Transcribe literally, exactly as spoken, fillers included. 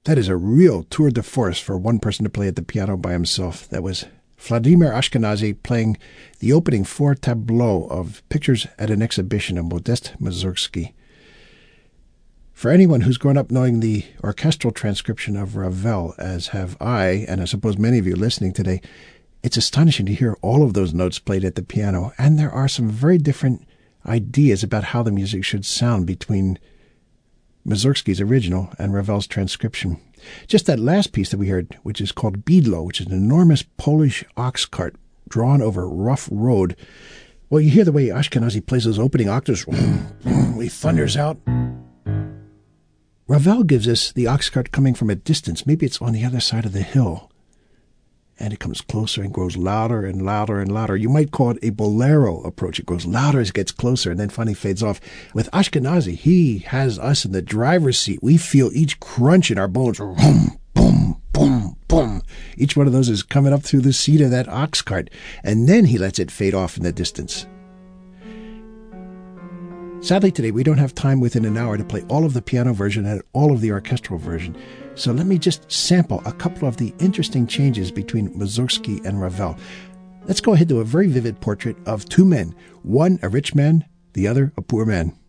That is a real tour de force for one person to play at the piano by himself. That was Vladimir Ashkenazy playing the opening four tableaux of Pictures at an Exhibition of Modest Mussorgsky. For anyone who's grown up knowing the orchestral transcription of Ravel, as have I, and I suppose many of you listening today, it's astonishing to hear all of those notes played at the piano, and there are some very different ideas about how the music should sound between Mussorgsky's original and Ravel's transcription. Just that last piece that we heard, which is called Bydlo, which is an enormous Polish ox cart drawn over rough road. Well, you hear the way Ashkenazy plays those opening octaves. He thunders out. Ravel gives us the ox cart coming from a distance. Maybe it's on the other side of the hill. And it comes closer and grows louder and louder and louder. You might call it a bolero approach. It grows louder as it gets closer and then finally fades off. With Ashkenazy, he has us in the driver's seat. We feel each crunch in our bones. Boom, boom, boom, boom. Each one of those is coming up through the seat of that ox cart. And then he lets it fade off in the distance. Sadly, today we don't have time within an hour to play all of the piano version and all of the orchestral version. So let me just sample a couple of the interesting changes between Mussorgsky and Ravel. Let's go ahead to a very vivid portrait of two men, one a rich man, the other a poor man.